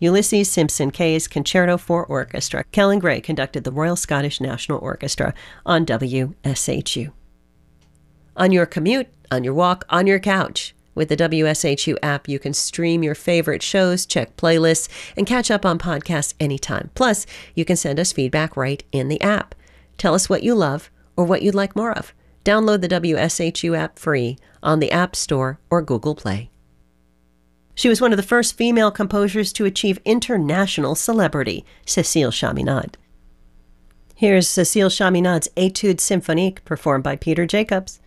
Ulysses Simpson Kay's Concerto for Orchestra. Kellen Gray conducted the Royal Scottish National Orchestra on WSHU. On your commute, on your walk, on your couch. With the WSHU app, you can stream your favorite shows, check playlists, and catch up on podcasts anytime. Plus, you can send us feedback right in the app. Tell us what you love or what you'd like more of. Download the WSHU app free on the App Store or Google Play. She was one of the first female composers to achieve international celebrity, Cécile Chaminade. Here's Cécile Chaminade's Étude symphonique performed by Peter Jacobs.